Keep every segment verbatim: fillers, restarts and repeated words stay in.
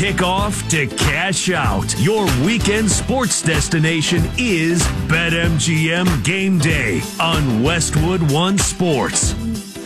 kickoff to cash out. Your weekend sports destination is BetMGM Game Day on Westwood One Sports.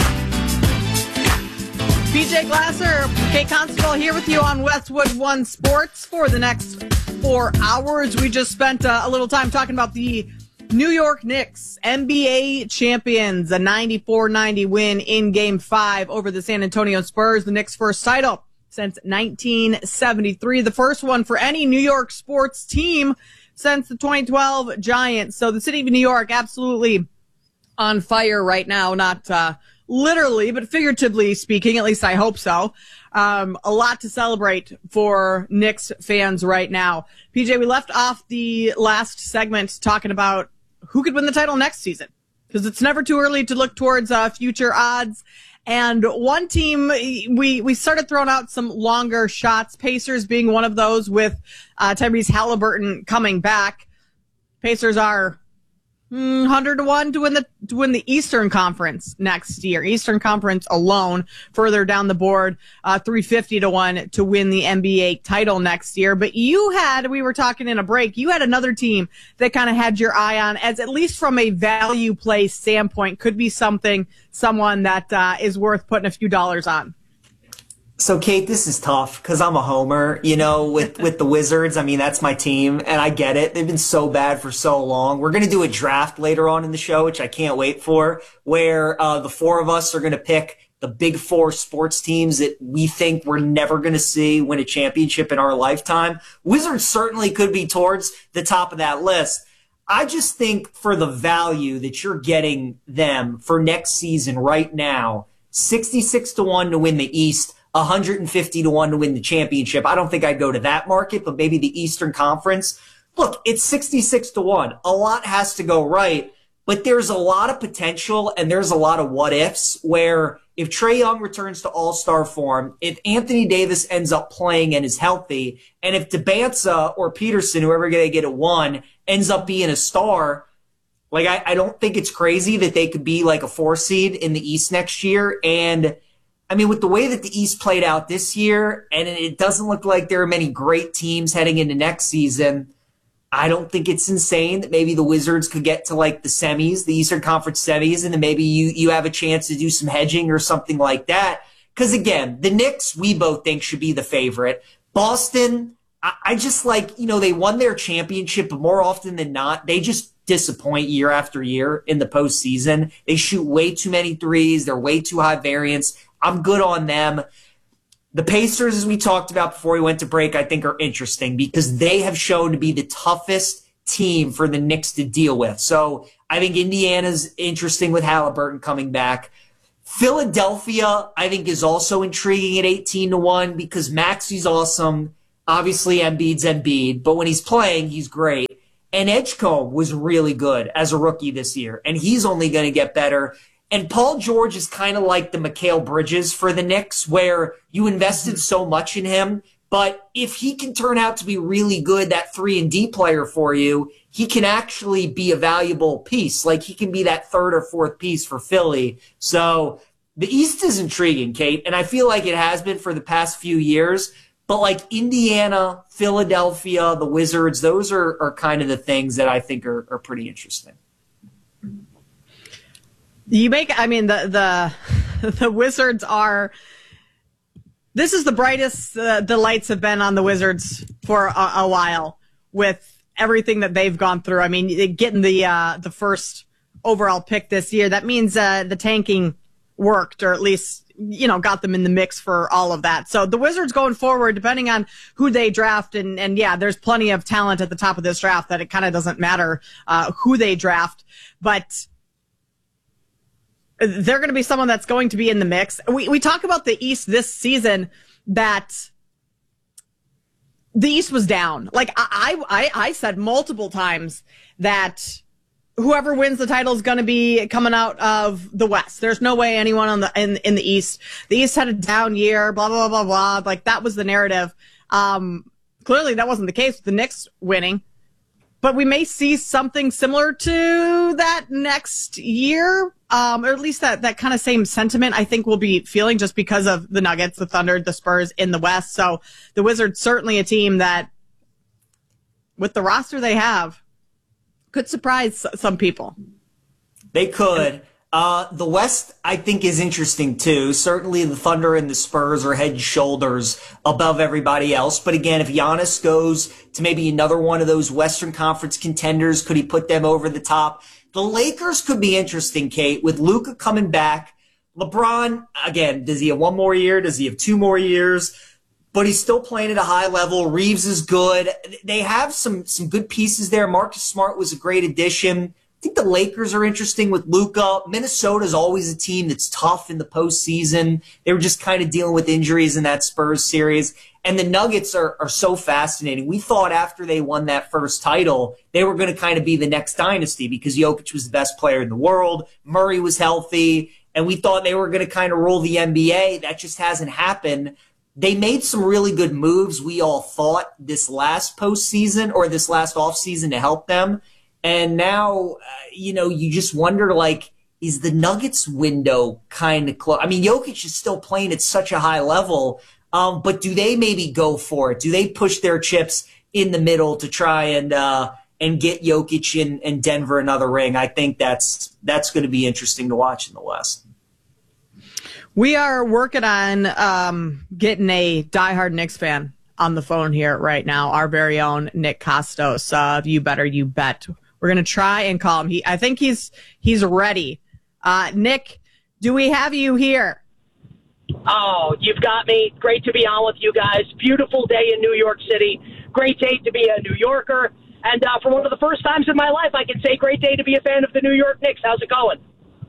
P J Glasser, Kate Constable here with you on Westwood One Sports for the next four hours. We just spent uh, a little time talking about the New York Knicks, N B A champions, a ninety-four ninety win in Game five over the San Antonio Spurs, the Knicks' first title since nineteen seventy-three, the first one for any New York sports team since the twenty twelve Giants. So the city of New York absolutely on fire right now, not uh, literally, but figuratively speaking, at least I hope so. Um, a lot to celebrate for Knicks fans right now. P J, we left off the last segment talking about who could win the title next season, because it's never too early to look towards uh, future odds. And one team, we, we started throwing out some longer shots, Pacers being one of those with uh, Tyrese Halliburton coming back. Pacers are mm, one hundred to one to win the to win the Eastern Conference next year. Eastern Conference alone, further down the board, uh, three fifty to one to win the N B A title next year. But you had, we were talking in a break, you had another team that kind of had your eye on, as at least from a value play standpoint, could be something, someone that uh, is worth putting a few dollars on. So, Kate, this is tough because I'm a homer, you know, with, with the Wizards. I mean, that's my team, and I get it. They've been so bad for so long. We're going to do a draft later on in the show, which I can't wait for, where uh, the four of us are going to pick the big four sports teams that we think we're never going to see win a championship in our lifetime. Wizards certainly could be towards the top of that list. I just think for the value that you're getting them for next season right now, sixty-six to one to win the East, one hundred fifty to one to win the championship. I don't think I'd go to that market, but maybe the Eastern Conference. Look, it's sixty-six to one. A lot has to go right, but there's a lot of potential and there's a lot of what ifs where if Trae Young returns to all-star form, if Anthony Davis ends up playing and is healthy, and if Debanza or Peterson, whoever they get at one, ends up being a star, like I, I don't think it's crazy that they could be like a four seed in the East next year. And I mean, with the way that the East played out this year, and it doesn't look like there are many great teams heading into next season, I don't think it's insane that maybe the Wizards could get to like the semis, the Eastern Conference semis, and then maybe you, you have a chance to do some hedging or something like that. Because again, the Knicks, we both think should be the favorite. Boston, I, I just like, you know, they won their championship, but more often than not, they just disappoint year after year in the postseason. They shoot way too many threes. They're way too high variance. I'm good on them. The Pacers, as we talked about before we went to break, I think are interesting because they have shown to be the toughest team for the Knicks to deal with. So I think Indiana's interesting with Halliburton coming back. Philadelphia, I think, is also intriguing at eighteen to one because Maxi's awesome. Obviously, Embiid's Embiid, but when he's playing, he's great. And Edgecombe was really good as a rookie this year, and he's only going to get better. And Paul George is kind of like the Mikal Bridges for the Knicks, where you invested so much in him, but if he can turn out to be really good, that three and D player for you, he can actually be a valuable piece. Like he can be that third or fourth piece for Philly. So the East is intriguing, Kate, and I feel like it has been for the past few years. But like Indiana, Philadelphia, the Wizards, those are, are kind of the things that I think are, are pretty interesting. You make, I mean, the the the Wizards are, this is the brightest uh, the lights have been on the Wizards for a, a while with everything that they've gone through. I mean, getting the uh, the first overall pick this year, that means uh, the tanking worked, or at least, you know, got them in the mix for all of that. So the Wizards going forward, depending on who they draft, and, and yeah, there's plenty of talent at the top of this draft that it kind of doesn't matter uh, who they draft, but they're going to be someone that's going to be in the mix. We we talk about the East this season, that the East was down. Like I I, I said multiple times that whoever wins the title is going to be coming out of the West. There's no way anyone on the in in the East. The East had a down year. Blah blah blah blah. Like that was the narrative. Um, clearly that wasn't the case with the Knicks winning. but we may see something similar to that next year, um, or at least that, that kind of same sentiment I think we'll be feeling just because of the Nuggets, the Thunder, the Spurs in the West. So the Wizards certainly a team that, with the roster they have, could surprise some people. They could. Uh, the West, I think, is interesting, too. Certainly the Thunder and the Spurs are head and shoulders above everybody else. But again, if Giannis goes to maybe another one of those Western Conference contenders, could he put them over the top? The Lakers could be interesting, Kate, with Luka coming back. LeBron, again, does he have one more year? Does he have two more years? But he's still playing at a high level. Reeves is good. They have some, some good pieces there. Marcus Smart was a great addition. I think the Lakers are interesting with Luka. Minnesota's always a team that's tough in the postseason. They were just kind of dealing with injuries in that Spurs series. And the Nuggets are, are so fascinating. We thought after they won that first title, they were going to kind of be the next dynasty because Jokic was the best player in the world. Murray was healthy. And we thought they were going to kind of rule the N B A. That just hasn't happened. They made some really good moves, we all thought, this last postseason or this last offseason to help them. And now, uh, you know, you just wonder, like, is the Nuggets window kind of close? I mean, Jokic is still playing at such a high level, um, but do they maybe go for it? Do they push their chips in the middle to try and uh, and get Jokic in, in Denver another ring? I think that's that's going to be interesting to watch in the West. We are working on um, getting a diehard Knicks fan on the phone here right now. Our very own Nick Kostos. Uh, you better, you bet. We're going to try and call him. He, I think he's he's ready. Uh, Nick, do we have you here? Oh, you've got me. Great to be on with you guys. Beautiful day in New York City. Great day to be a New Yorker. And uh, for one of the first times in my life, I can say great day to be a fan of the New York Knicks. How's it going?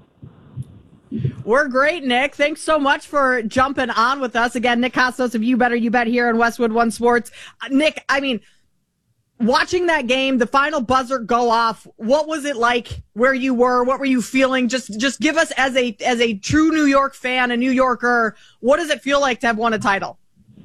We're great, Nick. Thanks so much for jumping on with us. Again, Nick Kostos of You Better You Bet here on Westwood One Sports. Uh, Nick, I mean, watching that game, the final buzzer go off, what was it like where you were? What were you feeling? Just just give us, as a as a true New York fan, a New Yorker, what does it feel like to have won a title?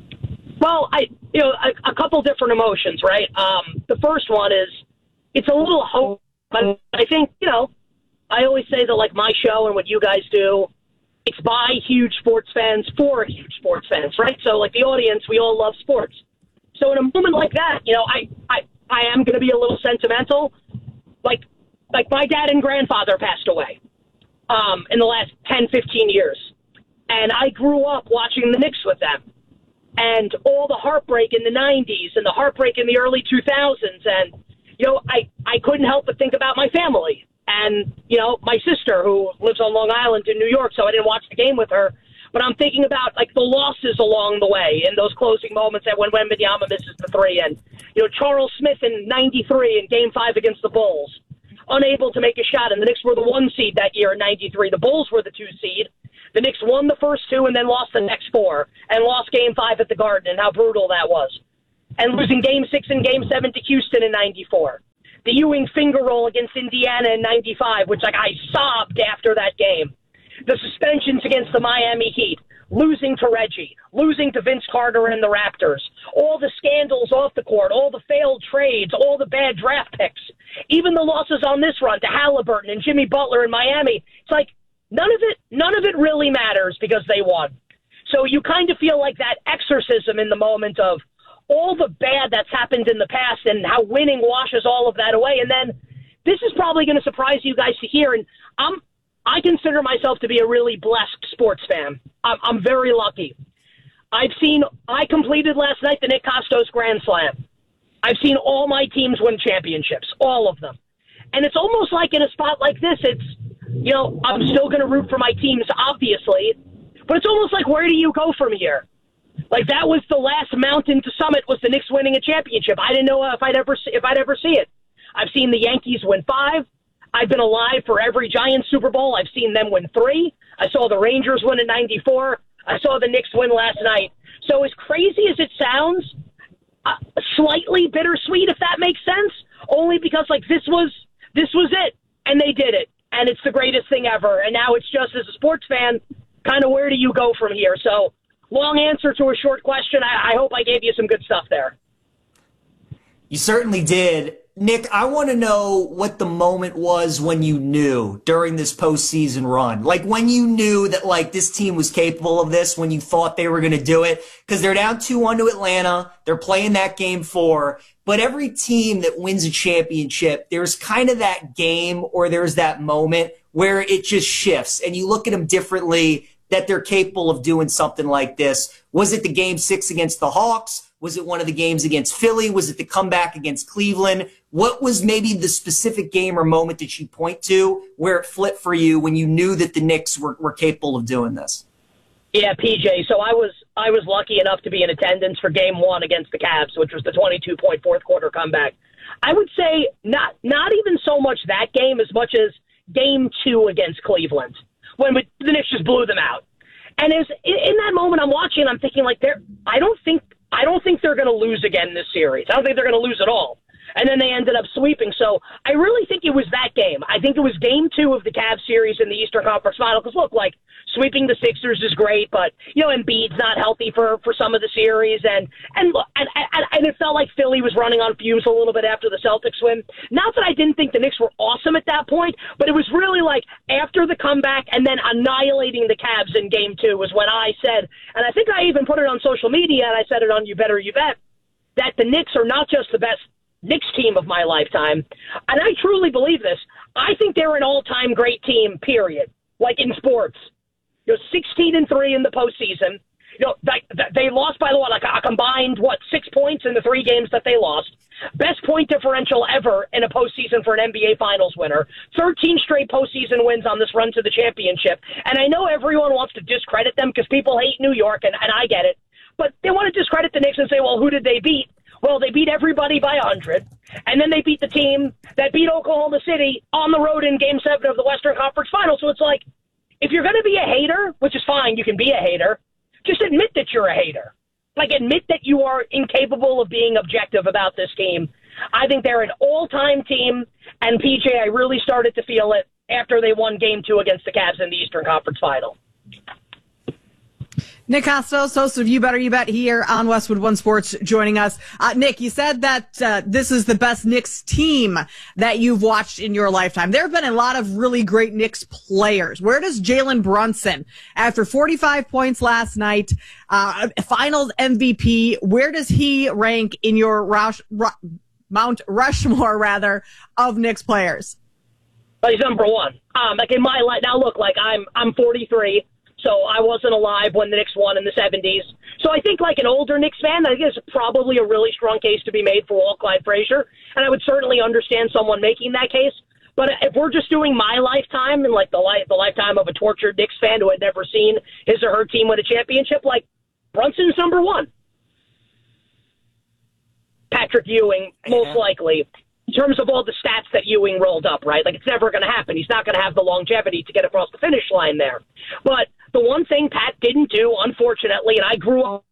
Well, I you know, a, a couple different emotions, right? Um, the first one is it's a little hope, but I think, you know, I always say that, like, my show and what you guys do, it's by huge sports fans for huge sports fans, right? So, like, the audience, we all love sports. So in a moment like that, you know, I, I, I am going to be a little sentimental. Like, like my dad and grandfather passed away um, in the last ten, fifteen years. And I grew up watching the Knicks with them. And all the heartbreak in the nineties and the heartbreak in the early two thousands. And, you know, I, I couldn't help but think about my family. And, you know, my sister, who lives on Long Island in New York, so I didn't watch the game with her. But I'm thinking about, like, the losses along the way in those closing moments that when Wembanyama misses the three. And, you know, Charles Smith in ninety-three in Game five against the Bulls, unable to make a shot. And the Knicks were the one seed that year in ninety-three. The Bulls were the two seed. The Knicks won the first two and then lost the next four and lost Game five at the Garden, and how brutal that was. And losing Game six and Game seven to Houston in ninety-four. The Ewing finger roll against Indiana in ninety-five, which, like, I sobbed after that game. The suspensions against the Miami Heat, losing to Reggie, losing to Vince Carter and the Raptors, all the scandals off the court, all the failed trades, all the bad draft picks, even the losses on this run to Halliburton and Jimmy Butler in Miami. It's like none of it, none of it really matters because they won. So you kind of feel like that exorcism in the moment of all the bad that's happened in the past and how winning washes all of that away. And then this is probably going to surprise you guys to hear. And I'm, I consider myself to be a really blessed sports fan. I'm, I'm very lucky. I've seen, I completed last night the Nick Kostos Grand Slam. I've seen all my teams win championships, all of them. And it's almost like in a spot like this, it's, you know, I'm still going to root for my teams, obviously, but it's almost like, where do you go from here? Like, that was the last mountain to summit, was the Knicks winning a championship. I didn't know if I'd ever see, if I'd ever see it. I've seen the Yankees win five. I've been alive for every Giants Super Bowl. I've seen them win three. I saw the Rangers win in ninety-four. I saw the Knicks win last night. So as crazy as it sounds, uh, slightly bittersweet, if that makes sense, only because, like, this was this was it, and they did it, and it's the greatest thing ever. And now it's just, as a sports fan, kind of where do you go from here? So, long answer to a short question. I, I hope I gave you some good stuff there. You certainly did. Nick, I want to know what the moment was when you knew during this postseason run. Like when you knew that like this team was capable of this, when you thought they were going to do it. Because they're down two one to Atlanta. They're playing that game four. But every team that wins a championship, there's kind of that game or there's that moment where it just shifts. And you look at them differently, that they're capable of doing something like this. Was it the game six against the Hawks? Was it one of the games against Philly? Was it the comeback against Cleveland? What was maybe the specific game or moment that you point to where it flipped for you when you knew that the Knicks were, were capable of doing this? Yeah, P J. So I was I was lucky enough to be in attendance for game one against the Cavs, which was the twenty-two point fourth quarter comeback. I would say not not even so much that game as much as game two against Cleveland, when we, the Knicks just blew them out. And as in, in that moment, I'm watching, I'm thinking like, they're I don't think I don't think they're going to lose again this series. I don't think they're going to lose at all. And then they ended up sweeping. So I really think it was that game. I think it was game two of the Cavs series in the Eastern Conference Final. Because, look, like, sweeping the Sixers is great, but, you know, Embiid's not healthy for, for some of the series. And and, and and and it felt like Philly was running on fumes a little bit after the Celtics win. Not that I didn't think the Knicks were awesome at that point, but it was really like after the comeback and then annihilating the Cavs in game two was when I said, and I think I even put it on social media, and I said it on You Better You Bet, that the Knicks are not just the best Knicks team of my lifetime, and I truly believe this. I think they're an all-time great team, period, like in sports. You know, sixteen and three in the postseason. You know, they, they lost by, what, like a combined, what, six points in the three games that they lost. Best point differential ever in a postseason for an N B A Finals winner. thirteen straight postseason wins on this run to the championship. And I know everyone wants to discredit them because people hate New York, and, and I get it. But they want to discredit the Knicks and say, well, who did they beat? Well, they beat everybody by one hundred, and then they beat the team that beat Oklahoma City on the road in Game seven of the Western Conference Finals. So it's like, if you're going to be a hater, which is fine, you can be a hater, just admit that you're a hater. Like, admit that you are incapable of being objective about this team. I think they're an all-time team, and P J, I really started to feel it after they won Game two against the Cavs in the Eastern Conference Final. Nick Kostos, host of You Better You Bet here on Westwood One Sports, joining us. Uh, Nick, you said that uh, this is the best Knicks team that you've watched in your lifetime. There have been a lot of really great Knicks players. Where does Jalen Brunson, after forty-five points last night, uh, Finals M V P, where does he rank in your Rush, Ru- Mount Rushmore, rather, of Knicks players? But he's number one. Um, like in my life, now look, like I'm I'm forty-three. So I wasn't alive when the Knicks won in the seventies. So I think like an older Knicks fan, I think there's probably a really strong case to be made for Walt Clyde Frazier. And I would certainly understand someone making that case. But if we're just doing my lifetime and like the life, the lifetime of a tortured Knicks fan who had never seen his or her team win a championship, like Brunson's number one. Patrick Ewing, most likely. In terms of all the stats that Ewing rolled up, right? Like, it's never going to happen. He's not going to have the longevity to get across the finish line there. But the one thing Pat didn't do, unfortunately, and I grew up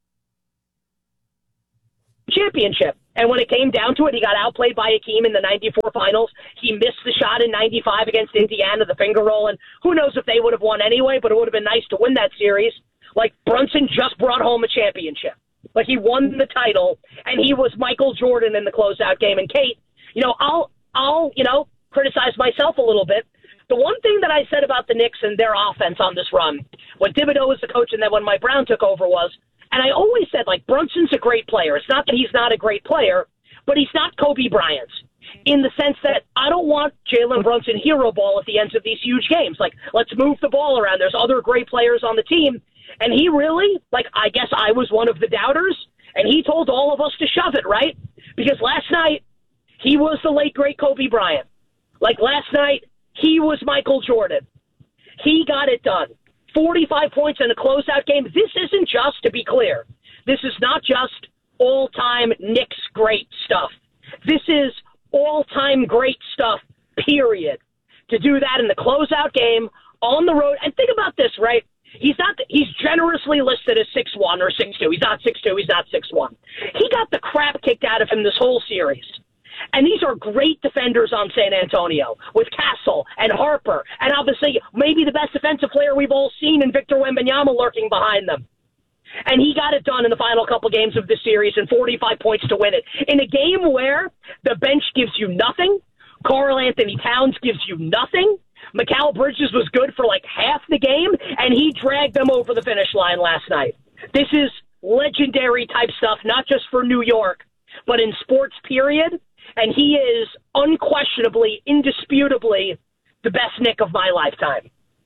championship. And when it came down to it, he got outplayed by Hakeem in the ninety-four finals. He missed the shot in ninety-five against Indiana, the finger roll. And who knows if they would have won anyway, but it would have been nice to win that series. Like, Brunson just brought home a championship. Like, he won the title, and he was Michael Jordan in the closeout game. And Kate, you know, I'll, I'll, you know, criticize myself a little bit. The one thing that I said about the Knicks and their offense on this run, when Thibodeau was the coach and then when Mike Brown took over was, and I always said, like, Brunson's a great player. It's not that he's not a great player, but he's not Kobe Bryant in the sense that I don't want Jalen Brunson hero ball at the ends of these huge games. Like, let's move the ball around. There's other great players on the team. And he really, like, I guess I was one of the doubters, and he told all of us to shove it, right? Because last night, he was the late, great Kobe Bryant. Like, last night, he was Michael Jordan. He got it done. forty-five points in a closeout game. This isn't just, to be clear, this is not just all-time Knicks great stuff. This is all-time great stuff, period. To do that in the closeout game, on the road. And think about this, right? He's not. He's generously listed as six one or six two. He's not six two. He's not six one. He got the crap kicked out of him this whole series. And these are great defenders on San Antonio with Castle and Harper. And obviously maybe the best defensive player we've all seen in Victor Wembanyama lurking behind them. And he got it done in the final couple games of this series and forty-five points to win it. In a game where the bench gives you nothing, Karl Anthony Towns gives you nothing, Mikal Bridges was good for like half the game, and he dragged them over the finish line last night. This is legendary type stuff, not just for New York, but in sports, period. And he is unquestionably, indisputably the best Knick of my lifetime.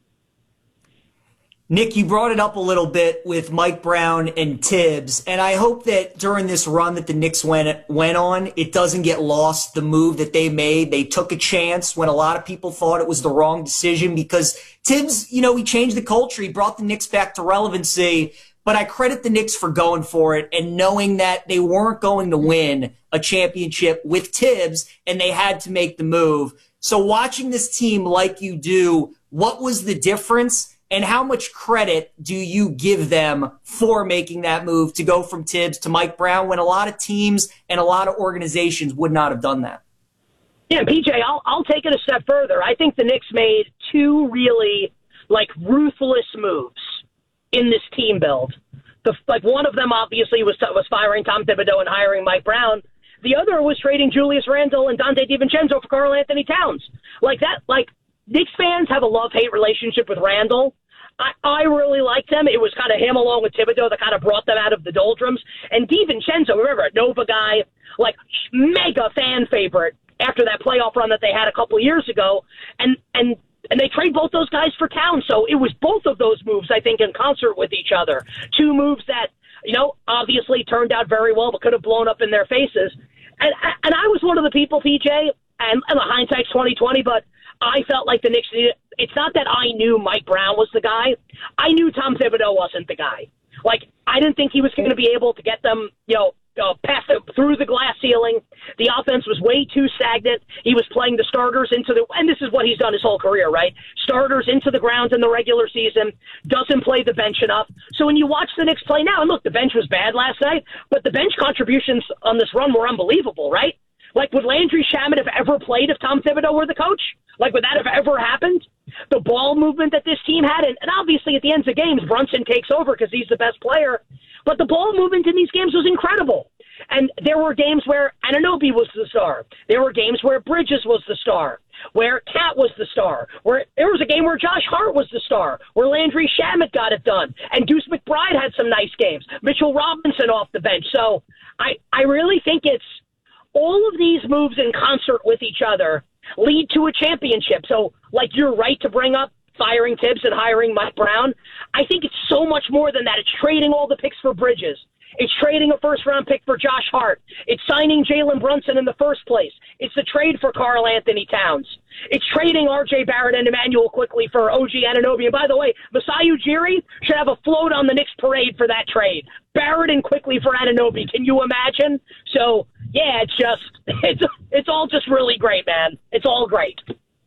Nick, you brought it up a little bit with Mike Brown and Tibbs, and I hope that during this run that the Knicks went went on, it doesn't get lost, the move that they made. They took a chance when a lot of people thought it was the wrong decision because Tibbs, you know, he changed the culture. He brought the Knicks back to relevancy, but I credit the Knicks for going for it and knowing that they weren't going to win a championship with Tibbs, and they had to make the move. So watching this team like you do, what was the difference? And how much credit do you give them for making that move to go from Tibbs to Mike Brown when a lot of teams and a lot of organizations would not have done that? Yeah, P J, I'll, I'll take it a step further. I think the Knicks made two really, like, ruthless moves in this team build. The, like, one of them, obviously, was, was firing Tom Thibodeau and hiring Mike Brown. The other was trading Julius Randle and Dante DiVincenzo for Karl Anthony Towns. Like, that, like, Knicks fans have a love-hate relationship with Randle. I, I really liked him. It was kind of him along with Thibodeau that kind of brought them out of the doldrums. And DiVincenzo, remember, a Nova guy, like mega fan favorite after that playoff run that they had a couple of years ago. And and and they trade both those guys for Towns. So it was both of those moves, I think, in concert with each other. Two moves that, you know, obviously turned out very well but could have blown up in their faces. And, and I was one of the people, P J, and, and the hindsight's twenty twenty, but I felt like the Knicks needed – it's not that I knew Mike Brown was the guy. I knew Tom Thibodeau wasn't the guy. Like, I didn't think he was going to be able to get them, you know, uh, past the, through the glass ceiling. The offense was way too stagnant. He was playing the starters into the – and this is what he's done his whole career, right? Starters into the ground in the regular season, doesn't play the bench enough. So when you watch the Knicks play now – and look, the bench was bad last night, but the bench contributions on this run were unbelievable, right? Like, would Landry Shamet have ever played if Tom Thibodeau were the coach? Like, would that have ever happened? The ball movement that this team had, and, and obviously at the ends of games, Brunson takes over because he's the best player. But the ball movement in these games was incredible. And there were games where Anunoby was the star. There were games where Bridges was the star, where Cat was the star. Where there was a game where Josh Hart was the star, where Landry Shamet got it done. And Deuce McBride had some nice games. Mitchell Robinson off the bench. So I, I really think it's all of these moves in concert with each other lead to a championship. So, like, you're right to bring up firing Tibbs and hiring Mike Brown. I think it's so much more than that. It's trading all the picks for Bridges. It's trading a first-round pick for Josh Hart. It's signing Jalen Brunson in the first place. It's the trade for Karl Anthony Towns. It's trading R J Barrett and Emmanuel Quickley for O G Anunoby. And by the way, Masai Ujiri should have a float on the Knicks parade for that trade. Barrett and Quickley for Anunoby. Can you imagine? So, yeah, it's just, it's, it's all just really great, man. It's all great.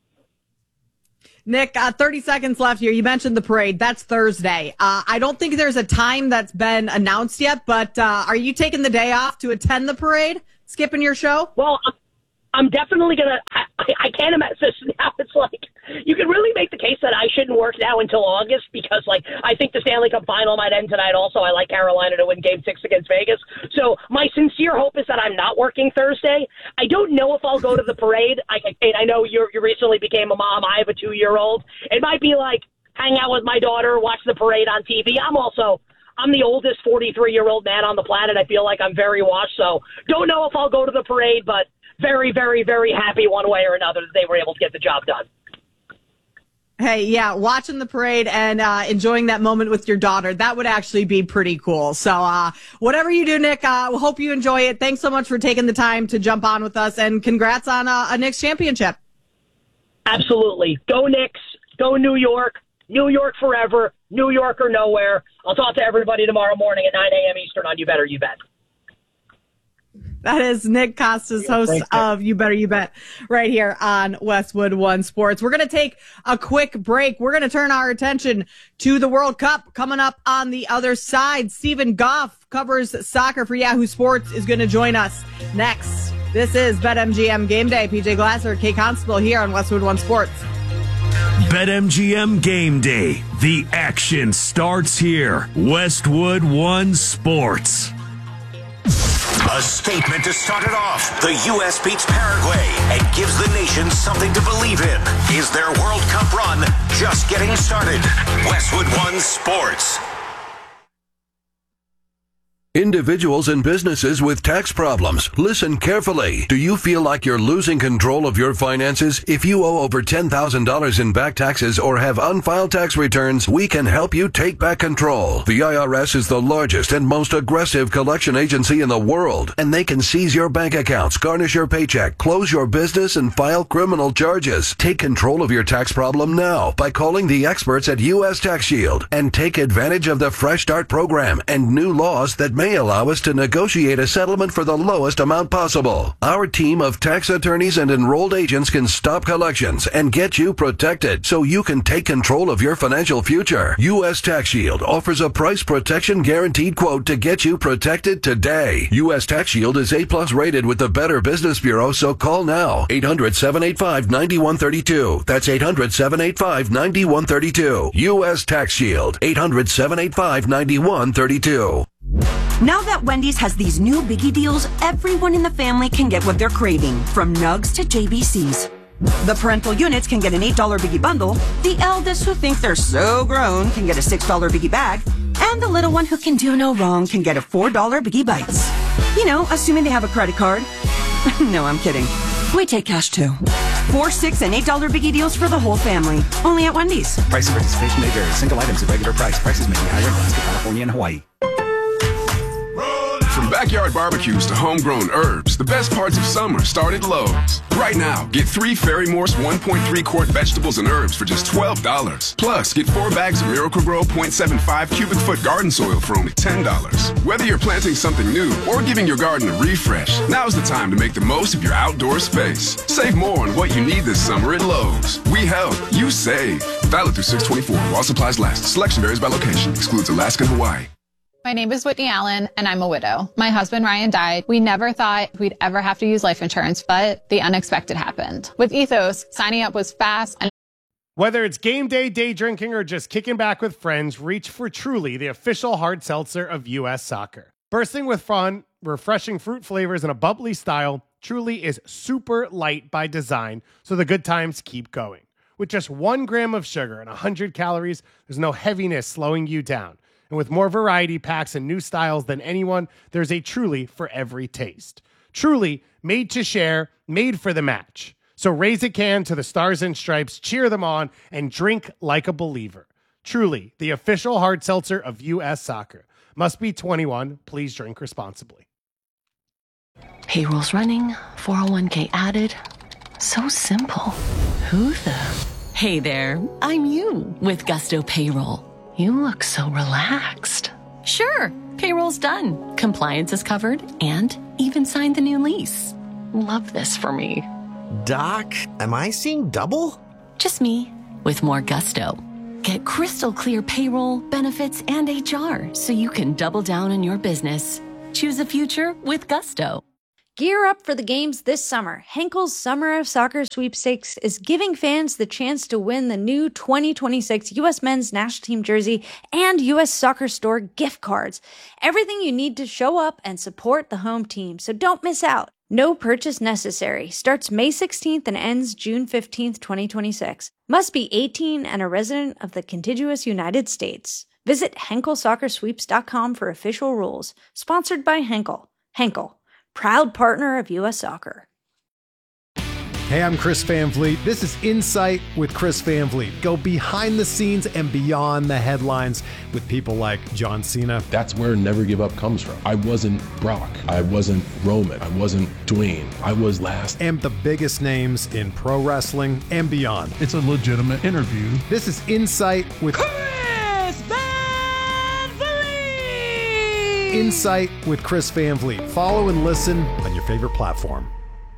Nick, uh, thirty seconds left here. You mentioned the parade. That's Thursday. Uh, I don't think there's a time that's been announced yet, but uh, are you taking the day off to attend the parade? Skipping your show? Well, I'm definitely going to – I can't imagine this now. It's like you could really make the case that I shouldn't work now until August because, like, I think the Stanley Cup final might end tonight also. I like Carolina to win Game six against Vegas. So my sincere hope is that I'm not working Thursday. I don't know if I'll go to the parade. I, I know you're, you recently became a mom. I have a two-year-old. It might be like hang out with my daughter, watch the parade on T V. I'm also – I'm the oldest forty-three-year-old man on the planet. I feel like I'm very washed. So don't know if I'll go to the parade, but – very, very, very happy one way or another that they were able to get the job done. Hey, yeah, watching the parade and uh, enjoying that moment with your daughter, that would actually be pretty cool. So uh, whatever you do, Nick, uh, we hope you enjoy it. Thanks so much for taking the time to jump on with us, and congrats on a, a Knicks championship. Absolutely. Go Knicks. Go New York. New York forever. New York or nowhere. I'll talk to everybody tomorrow morning at nine a.m. Eastern on You Better You Bet. That is Nick Kostos, yeah, host of You Better You Bet, right here on Westwood One Sports. We're going to take a quick break. We're going to turn our attention to the World Cup coming up on the other side. Stephen Goff covers soccer for Yahoo Sports, is going to join us next. This is BetMGM Game Day. P J Glasser, Kate Constable here on Westwood One Sports. BetMGM Game Day. The action starts here. Westwood One Sports. A statement to start it off. The U S beats Paraguay and gives the nation something to believe in. Is their World Cup run just getting started? Westwood One Sports. Individuals and businesses with tax problems, listen carefully. Do you feel like you're losing control of your finances? If you owe over ten thousand dollars in back taxes or have unfiled tax returns, we can help you take back control. The I R S is the largest and most aggressive collection agency in the world, and they can seize your bank accounts, garnish your paycheck, close your business, and file criminal charges. Take control of your tax problem now by calling the experts at U S Tax Shield and take advantage of the Fresh Start program and new laws that may allow us to negotiate a settlement for the lowest amount possible. Our team of tax attorneys and enrolled agents can stop collections and get you protected so you can take control of your financial future. U S Tax Shield offers a price protection guaranteed quote to get you protected today. U S Tax Shield is A plus rated with the Better Business Bureau, so call now. eight hundred, seven eight five, nine one three two. That's eight hundred, seven eight five, nine one three two. U S Tax Shield. eight hundred, seven eight five, nine one three two. Now that Wendy's has these new biggie deals, everyone in the family can get what they're craving, from nugs to J B Cs. The parental units can get an eight dollar biggie bundle, the eldest who think they're so grown can get a six dollar biggie bag, and the little one who can do no wrong can get a four dollar biggie bites. You know, assuming they have a credit card. No, I'm kidding. We take cash too. Four, six, and eight dollar biggie deals for the whole family. Only at Wendy's. Price and participation may vary. Single items at regular price. Prices may be higher in Alaska, California, and Hawaii. From backyard barbecues to homegrown herbs, the best parts of summer start at Lowe's. Right now, get three Fairy Morse one point three quart vegetables and herbs for just twelve dollars. Plus, get four bags of Miracle-Gro point seven five cubic foot garden soil for only ten dollars. Whether you're planting something new or giving your garden a refresh, now's the time to make the most of your outdoor space. Save more on what you need this summer at Lowe's. We help, you save. Valid through six twenty-four while supplies last. Selection varies by location. Excludes Alaska and Hawaii. My name is Whitney Allen, and I'm a widow. My husband, Ryan, died. We never thought we'd ever have to use life insurance, but the unexpected happened. With Ethos, signing up was fast. And Whether it's game day, day drinking, or just kicking back with friends, reach for Truly, the official hard seltzer of U S Soccer. Bursting with fun, refreshing fruit flavors, and a bubbly style, Truly is super light by design, so the good times keep going. With just one gram of sugar and one hundred calories, there's no heaviness slowing you down. And with more variety packs and new styles than anyone, there's a Truly for every taste. Truly, made to share, made for the match. So raise a can to the Stars and Stripes, cheer them on, and drink like a believer. Truly, the official hard seltzer of U S Soccer. Must be twenty-one. Please drink responsibly. Payroll's running, four oh one k added. So simple. Who the? Hey there, I'm you with Gusto Payroll. You look so relaxed. Sure, payroll's done. Compliance is covered and even signed the new lease. Love this for me. Doc, am I seeing double? Just me with more gusto. Get crystal clear payroll, benefits, and H R so you can double down on your business. Choose a future with Gusto. Gear up for the games this summer. Henkel's Summer of Soccer Sweepstakes is giving fans the chance to win the new twenty twenty-six U S Men's National Team jersey and U S Soccer Store gift cards. Everything you need to show up and support the home team, so don't miss out. No purchase necessary. Starts May sixteenth and ends June fifteenth, twenty twenty-six. Must be eighteen and a resident of the contiguous United States. Visit Henkel Soccer Sweeps dot com for official rules. Sponsored by Henkel. Henkel, proud partner of U S Soccer. Hey, I'm Chris Van Vliet. This is Insight with Chris Van Vliet. Go behind the scenes and beyond the headlines with people like John Cena. That's where Never Give Up comes from. I wasn't Brock. I wasn't Roman. I wasn't Dwayne. I was last. And the biggest names in pro wrestling and beyond. It's a legitimate interview. This is Insight with Chris Van Vliet. Insight with Chris Van Vliet. Follow and listen on your favorite platform.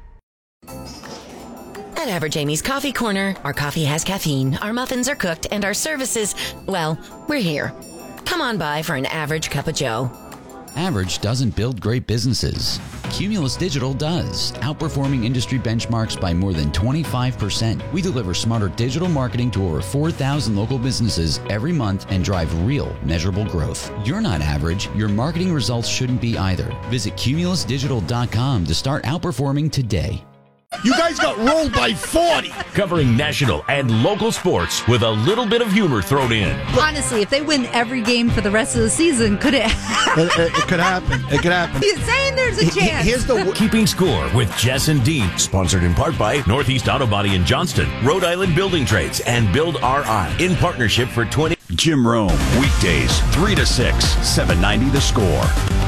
At Average Amy's Coffee Corner, our coffee has caffeine, our muffins are cooked, and our services, well, we're here. Come on by for an average cup of joe. Average doesn't build great businesses. Cumulus Digital does, outperforming industry benchmarks by more than twenty-five percent. We deliver smarter digital marketing to over four thousand local businesses every month and drive real, measurable growth. You're not average. Your marketing results shouldn't be either. Visit cumulus digital dot com to start outperforming today. You guys got rolled by forty. Covering national and local sports with a little bit of humor thrown in. Honestly, if they win every game for the rest of the season, could it it, it, it could happen. It could happen. He's saying there's a chance. Here's the Keeping Score with Jess and Dean. Sponsored in part by Northeast Auto Body in Johnston, Rhode Island Building Trades, and Build R I. In partnership for twenty. Jim Rome, weekdays, three to six, seven ninety The Score.